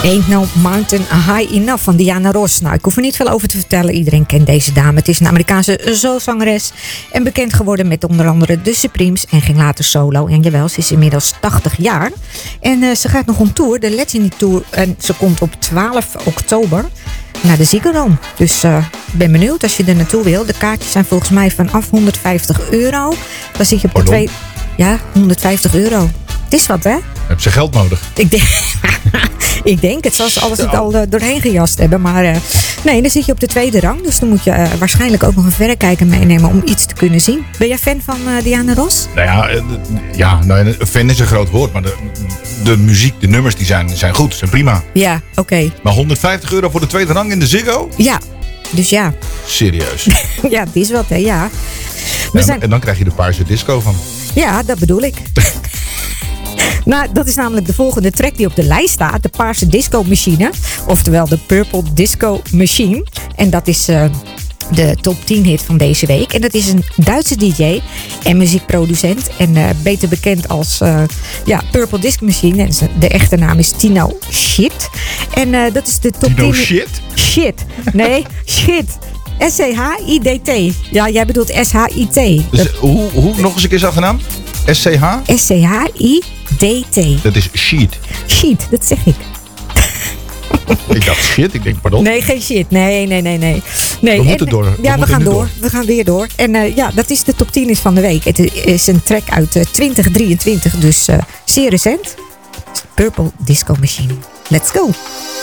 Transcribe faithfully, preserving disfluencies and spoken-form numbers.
Ain't No Mountain High Enough van Diana Ross. Nou, ik hoef er niet veel over te vertellen. Iedereen kent deze dame. Het is een Amerikaanse soulzangeres. En bekend geworden met onder andere de Supremes. En ging later solo. En jawel, ze is inmiddels tachtig jaar. En uh, ze gaat nog op tour. De Legendary Tour. En ze komt op twaalf oktober naar de Ziggo Dome. Dus ik uh, ben benieuwd als je er naartoe wil. De kaartjes zijn volgens mij vanaf honderdvijftig euro. Dan zit je op de twee... Ja, honderdvijftig euro. Het is wat, hè? Heb ze geld nodig? Ik denk, ik denk het, zoals alles het al uh, doorheen gejast hebben. Maar uh, nee, dan zit je op de tweede rang. Dus dan moet je uh, waarschijnlijk ook nog een verrekijker meenemen om iets te kunnen zien. Ben jij fan van uh, Diana Ross? Nou ja, uh, ja nou, fan is een groot woord. Maar de, de muziek, de nummers, die zijn, zijn goed. Zijn prima. Ja, oké. Okay. Maar honderdvijftig euro voor de tweede rang in de Ziggo? Ja, dus ja. Serieus? Ja, het is wat, hè, ja. We ja zijn... En dan krijg je de paarse disco van. Ja, dat bedoel ik. Nou, dat is namelijk de volgende track die op de lijst staat. De Paarse Disco Machine. Oftewel de Purple Disco Machine. En dat is uh, de top tien hit van deze week. En dat is een Duitse D J en muziekproducent. En uh, beter bekend als uh, ja, Purple Disco Machine. En de echte naam is Tino Shit. En uh, dat is de top Tino tien... Shit? Shit. Nee, Shit. S C H I D T. Ja, jij bedoelt S H I T. Dus dat... hoe, hoe, nog eens een keer zijn achternaam? S C H? S C H I D T. Dat is sheet. Sheet, dat zeg ik. Ik dacht shit, ik denk pardon. Nee, geen shit. Nee, nee, nee, nee. nee. We moeten en, door. We ja, we gaan door. door. We gaan weer door. En uh, ja, dat is de top tien is van de week. Het is een track uit uh, twintig drieëntwintig, dus uh, zeer recent. Purple Disco Machine. Let's go.